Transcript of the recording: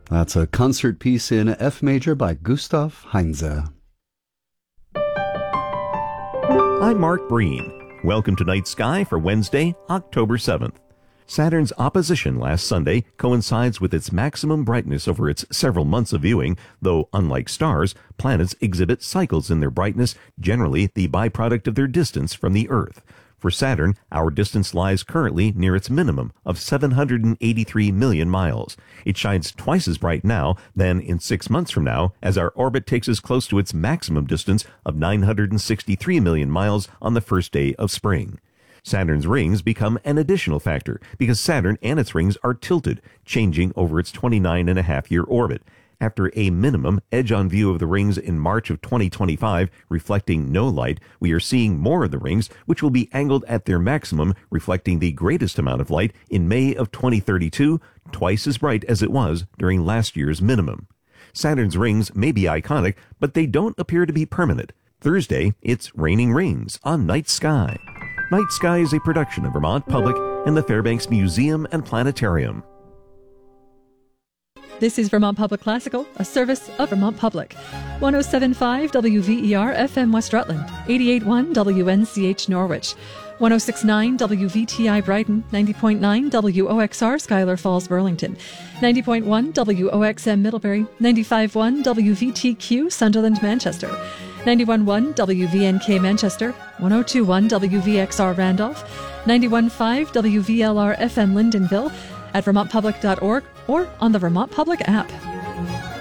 That's a concert piece in F major by Gustav Heinze. I'm Mark Breen. Welcome to Night Sky for Wednesday, October 7th. Saturn's opposition last Sunday coincides with its maximum brightness over its several months of viewing, though unlike stars, planets exhibit cycles in their brightness, generally the byproduct of their distance from the Earth. For Saturn, our distance lies currently near its minimum of 783 million miles. It shines twice as bright now than in 6 months from now, as our orbit takes us close to its maximum distance of 963 million miles on the first day of spring. Saturn's rings become an additional factor because Saturn and its rings are tilted, changing over its 29.5-year orbit. After a minimum edge-on view of the rings in March of 2025, reflecting no light, we are seeing more of the rings, which will be angled at their maximum, reflecting the greatest amount of light in May of 2032, twice as bright as it was during last year's minimum. Saturn's rings may be iconic, but they don't appear to be permanent. Thursday, it's raining rings on Night Sky. Night Sky is a production of Vermont Public and the Fairbanks Museum and Planetarium. This is Vermont Public Classical, a service of Vermont Public. 107.5 WVER FM West Rutland, 88.1 WNCH Norwich, 106.9 WVTI Brighton, 90.9 WOXR Schuyler Falls Burlington, 90.1 WOXM Middlebury, 95.1 WVTQ Sunderland Manchester, 91.1 WVNK Manchester, 102.1 WVXR Randolph, 91.5 WVLR FM Lyndonville, at vermontpublic.org or on the Vermont Public app.